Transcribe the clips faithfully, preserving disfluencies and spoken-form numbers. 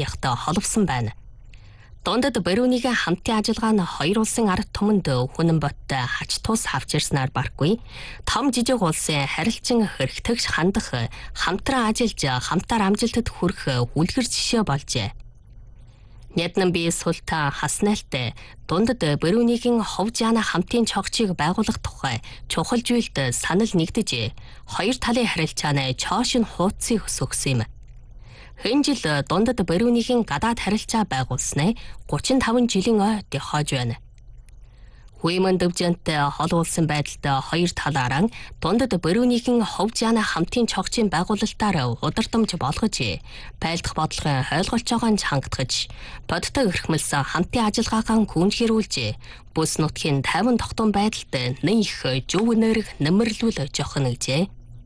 нягт холбосон байна. Дундад Брюнигийн хамтын ажиллагаа нь хоёр улсын ард түмэнд хүнэн боттой хач тус авч ирснээр баргүй том жижиг улсын харилцан хэрэгтэгч хандах хамтран ажиллаж хамтаар амжилтад хүрэх үлгэр жишээ болжээ. Няднан бие султан хаснайлтай дундад Брюнигийн ховжаана хамтын чогчийг байгуулах тухай чухал зүйлд санал нэгдэж хоёр талын харилцааны чоошин хуудсыг өсгсөн юм. Энэ жил дундад Брюнигийн гадаад харилцаа байгуулснаа гучин таван жилийн ой дохиож байна. Хуйман дэвжэнтэй хол улсын байдалтай хоёр талаараа дундад Брюнигийн ховжаана хамтын чогчийн байгуулалтаар удирдамж болгож байлдах бодлогын ойлголцоогоо хангатгаж бодтой өрхмөлсөн хамтын ажиллагаагаа гүнжгэрүүлж бүс нутгийн тайван тогтун байдалд нэн их зөв нэрэг нэмэрлүүл жохно гэжээ.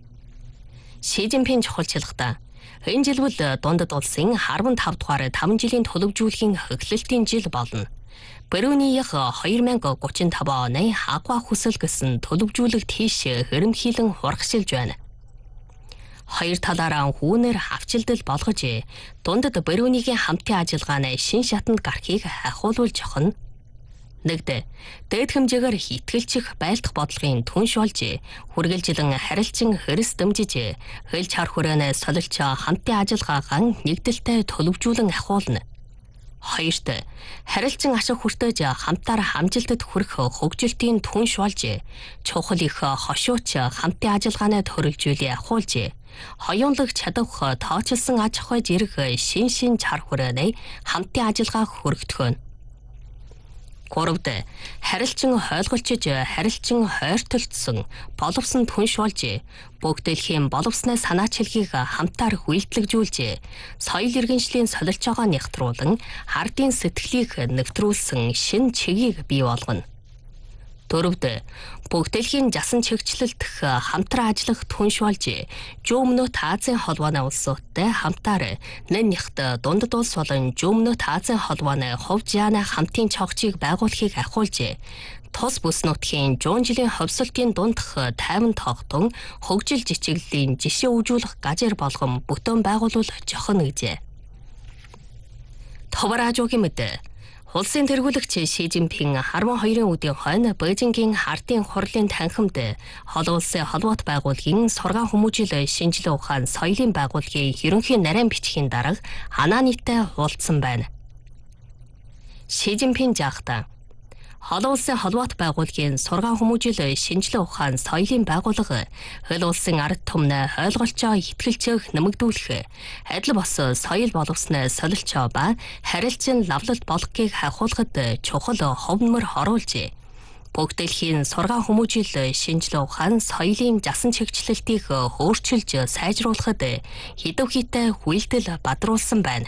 Ши Жинпин чухалчилгахдаа энэ жил бол дундад улсын арван тав дугаар таван жилийн төлөвжүүлгийн хөглөлтийн жил болно. Брюнийх хоёр мянга гучин тав оны агва хүсэл гэсэн төлөвжүүлэг тийш хэрэмхийлэн хурагшилж байна. Хоёр талаараа хүүнээр хавчилдал болгож дундад Брюнигийн хамтын ажиллагааны шин шатанд гарахыг ахиулуулж охно. Нэгдэ дээд хэмжээгээр хэтгэлчих байлдах бодлогын түнш болж хүргэлжилэн харилцан хэрэс дэмжиж хэл чар хүрээний солилч хамтын ажиллагаагаа нэгдэлтэй төлөвжүүлэн ахиулна. Хоёрт харилцан ашиг хүртэж хамтаар амжилтад хүрэх хөгжилтийн түнш болж чухал их хошууч хамтын ажиллагааны төрөлжүүлээ ахиулж хоёулаг чадах тоочилсон аж ахуй зэрэг шин шин чар хүрээний хамтын ажиллагаа хүргэтгөн. Гуравд харилцан хойлголчиж харилцан хойртолцсон боловсон түнш болж бүгд дэлхийн боловсны санаачилгийг хамтаар хүлдлэгжүүлж соёл иргэншлийн солилцоогоо нягтруулан ардын сэтгэлийг нэвтрүүлсэн шин чигийг бий болгоно. Дөрөвд бүгд дэлхийн жасан чигчлэлдэх хамтран ажиллах түнш болж Жөмнөт Азийн холбооны улсуудтай хамтаар нэн нягт дундад улс болон Жөмнөт Азийн холбооны ховжаана хамтын чогчийг байгуулахыг ахиулж тус бүс нутгийн жуун жилийн ховсолтын дундх тайван тогтун хөгжил жичиглэлийн жишээ үзүүлэх гажир болгон бүтээн байгуулуул жохно гэжээ. Товаражуугийн мэд улсын тэргүүлэгч Ши Жинпин арван хоёрын үдийн хойно Бээжингийн ардын хурлын танхимд хол улсын холбоот байгууллагын сургаан хүмүүжил шинжилгээ ухаан соёлын байгууллагын ерөнхий нарийн бичгийн дарга Ананитай уулзсан байна. Ши Жинпин жаахта хол улсын холбоот байгууллагын сургаан хүмүүжил шинжилгээ ухаан соёлын байгууллага хөл улсын ард түмнээ ойлголцоо итгэлцээх нэмэгдүүлэх адил бос соёл боловсны солилцоо ба харилцан лавлалт болгохыг хахуулахад чухал ховнмор оруулж бүгд дэлхийн сургаан хүмүүжил шинжилгээ ухаан соёлын жасан чигчлэлтийг өөрчилж сайжруулахад хэдв хийтэй хүлдэл бадруулсан байна.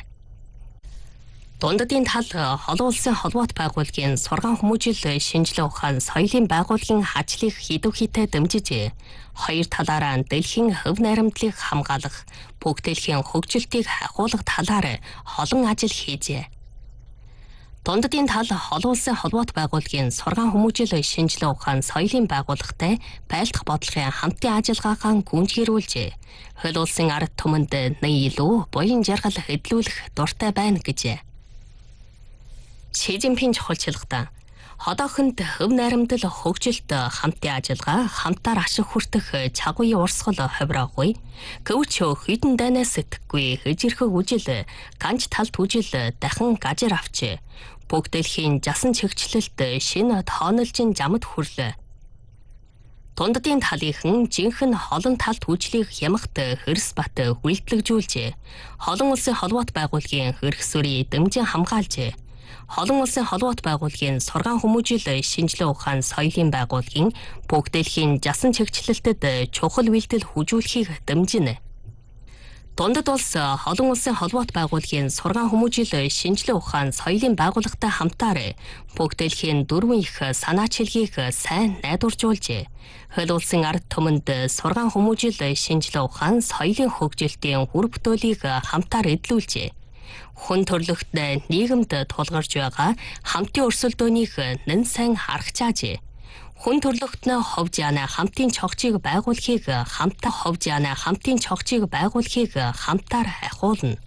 Дундадын тал хол улсын холбоот байгууллагын сургаан хүмүүжил шинжилгээ ухаан соёлын байгууллагын ажлыг хэдв хийтэй дэмжиж хоёр талаараа дэлхийн хөв найрамдлыг хамгаалах бүгд дэлхийн хөгжилтийг хахуулах талаар олон ажил хийжээ. Дундадын тал хол улсын холбоот байгууллагын сургаан хүмүүжил шинжилгээ ухаан соёлын байгууллагатай байлдах бодлогын хамтын ажиллагаагаа гүнжгэрүүлж хөл улсын ард түмэнд нэн илүү буян жаргал хөдлүүлэх дуртай байна гэжээ. Ши Жинпин чухалчилгахдаа одоохонд хөв найрамдал хөгжилт хамтын ажиллагаа хамтаар ашиг хүртэх чагууи урсгал ховроогүй гэвч хідэн дайнаас сэтгэхгүй хэжирхэг үжил ганц талт үжил дахин гажир авч бүгд дэлхийн жасан чигчлэлд шинэ тоонолжин жамд хүрлээ. Дундадын талынхан жинхэнэ холон талт үжлийг хямхт Хэрс бат хүлдлэгжүүлж холон улсын холбоот байгууллагын хөрх сүрийг дэмжин хамгаалж холон улсын холбоот байгууллагын сургаан хүмүүжил шинжилгээ ухаан соёлын байгууллагын бүгд дэлхийн жасан чигчлэлтэд чухал үйлдэл хүжүүлэхийг дэмжинэ. Дундад улс холон улсын холбоот байгууллагын сургаан хүмүүжил шинжилгээ ухаан соёлын байгууллагатай хамтаар бүгд дэлхийн дөрвөн их санаачилгийг сайн найдваржуулж хөл улсын ард түмэнд сургаан хүмүүжил шинжилгээ ухаан соёлын хөгжилтийн хүр бүтээлийг хамтаар эдлүүлж хүн төрлөخت нийгэмд тулгарч байгаа хамтын өрсөлдөөнийг нэн сайн харагчааж хүн төрлөخت нь ховжаана хамтын чогчийг байгуулахыг хамтаа ховжаана хамтын чогчийг байгуулахыг хамтаар ахиулна.